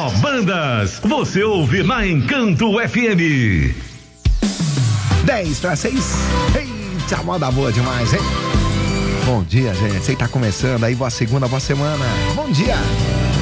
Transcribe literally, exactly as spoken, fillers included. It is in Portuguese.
Só bandas. Você ouve na Encanto F M. dez para seis. Eita, moda boa demais, hein? Bom dia, gente. Você tá começando aí, boa segunda, boa semana. Bom dia.